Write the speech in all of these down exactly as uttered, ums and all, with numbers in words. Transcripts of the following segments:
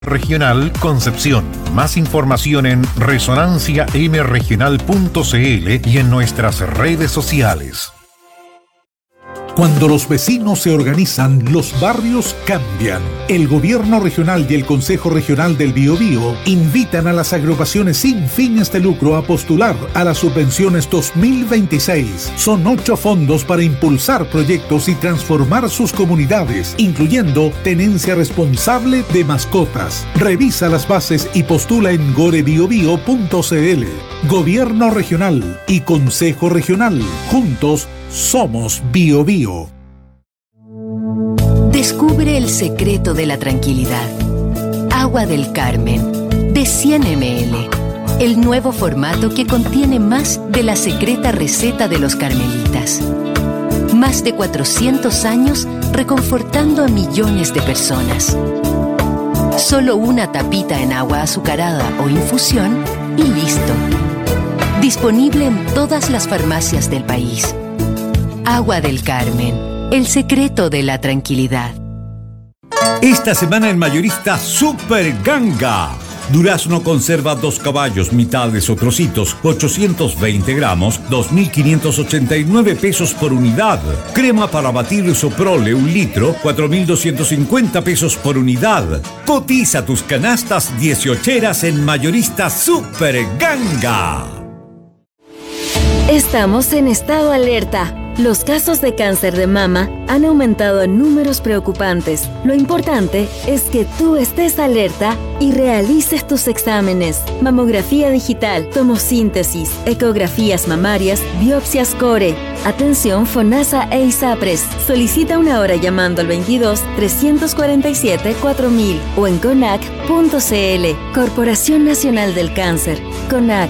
Regional Concepción. Más información en resonancia m regional punto c l y en nuestras redes sociales. Cuando los vecinos se organizan, los barrios cambian. El Gobierno Regional y el Consejo Regional del Biobío invitan a las agrupaciones sin fines de lucro a postular a las subvenciones dos mil veintiséis. Son ocho fondos para impulsar proyectos y transformar sus comunidades, incluyendo tenencia responsable de mascotas. Revisa las bases y postula en gorebiobío punto c l. Gobierno Regional y Consejo Regional. Juntos somos Bio Bio. Descubre el secreto de la tranquilidad. Agua del Carmen, de cien mililitros. El nuevo formato que contiene más de la secreta receta de los carmelitas. Más de cuatrocientos años reconfortando a millones de personas. Solo una tapita en agua azucarada o infusión y listo. Disponible en todas las farmacias del país. Agua del Carmen, el secreto de la tranquilidad. Esta semana en Mayorista Super Ganga. Durazno conserva dos caballos, mitades o trocitos, ochocientos veinte gramos, dos mil quinientos ochenta y nueve pesos por unidad. Crema para batir Soprole, un litro, cuatro mil doscientos cincuenta pesos por unidad. Cotiza tus canastas dieciocheras en Mayorista Super Ganga. Estamos en estado alerta. Los casos de cáncer de mama han aumentado en números preocupantes. Lo importante es que tú estés alerta y realices tus exámenes. Mamografía digital, tomosíntesis, ecografías mamarias, biopsias core. Atención FONASA e ISAPRES. Solicita una hora llamando al veintidós, trescientos cuarenta y siete, cuatro mil o en conac punto c l. Corporación Nacional del Cáncer. CONAC.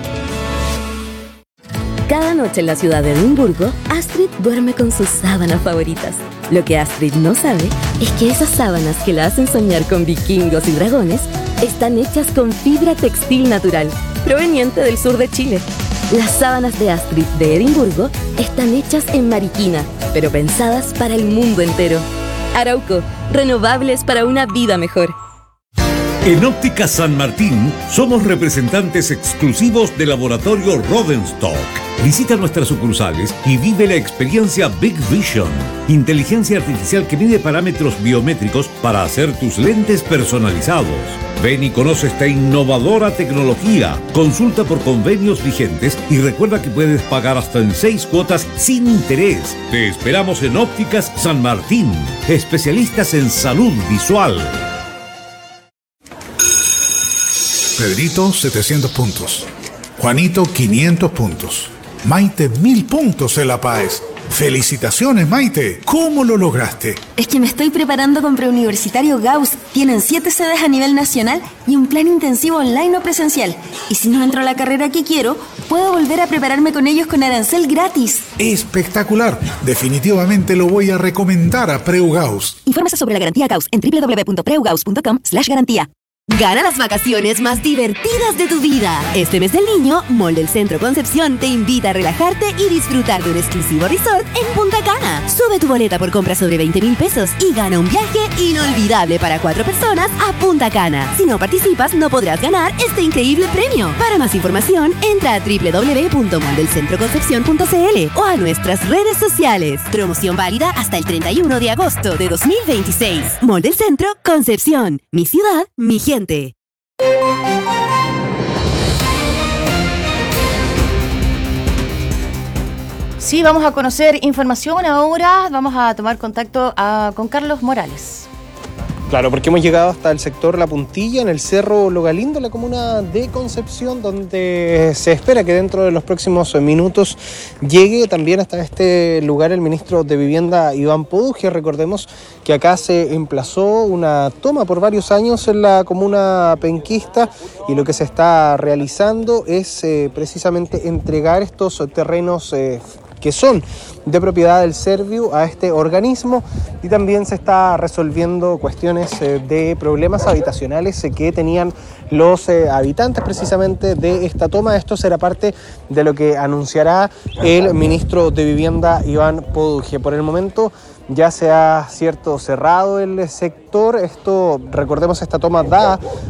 Cada noche en la ciudad de Edimburgo, Astrid duerme con sus sábanas favoritas. Lo que Astrid no sabe es que esas sábanas que la hacen soñar con vikingos y dragones están hechas con fibra textil natural, proveniente del sur de Chile. Las sábanas de Astrid de Edimburgo están hechas en Mariquina, pero pensadas para el mundo entero. Arauco, renovables para una vida mejor. En Óptica San Martín somos representantes exclusivos del laboratorio Rodenstock. Visita nuestras sucursales y vive la experiencia Big Vision, inteligencia artificial que mide parámetros biométricos para hacer tus lentes personalizados. Ven y conoce esta innovadora tecnología. Consulta por convenios vigentes y recuerda que puedes pagar hasta en seis cuotas sin interés. Te esperamos en Ópticas San Martín, especialistas en salud visual. Pedrito, setecientos puntos. Juanito, quinientos puntos. Maite, mil puntos en La Paz. ¡Felicitaciones, Maite! ¿Cómo lo lograste? Es que me estoy preparando con Preuniversitario Gauss. Tienen siete sedes a nivel nacional y un plan intensivo online o presencial. Y si no entro a la carrera que quiero, puedo volver a prepararme con ellos con arancel gratis. ¡Espectacular! Definitivamente lo voy a recomendar a Preu Gauss. Infórmese sobre la garantía Gauss en doble u doble u doble u punto preu gauss punto com slash garantía. Gana las vacaciones más divertidas de tu vida. Este mes del niño, Mall del Centro Concepción te invita a relajarte y disfrutar de un exclusivo resort en Punta Cana. Sube tu boleta por compra sobre veinte mil pesos y gana un viaje inolvidable para cuatro personas a Punta Cana. Si no participas, no podrás ganar este increíble premio. Para más información, entra a doble u doble u doble u punto mall del centro concepción punto c l o a nuestras redes sociales. Promoción válida hasta el treinta y uno de agosto de dos mil veintiséis. Mall del Centro Concepción. Mi ciudad, mi gente. Sí, vamos a conocer información ahora. Vamos a tomar contacto a, con Carlos Morales. Claro, porque hemos llegado hasta el sector La Puntilla, en el Cerro Logalindo, en la comuna de Concepción, donde se espera que dentro de los próximos minutos llegue también hasta este lugar el ministro de Vivienda, Iván Poduje. Recordemos que acá se emplazó una toma por varios años en la comuna penquista y lo que se está realizando es eh, precisamente entregar estos terrenos eh, que son de propiedad del Serviu a este organismo, y también se está resolviendo cuestiones eh, de problemas habitacionales eh, que tenían los eh, habitantes precisamente de esta toma. Esto será parte de lo que anunciará el ministro de Vivienda, Iván Poduje. Por el momento ya se ha cierto cerrado el sector. Esto, recordemos, esta toma da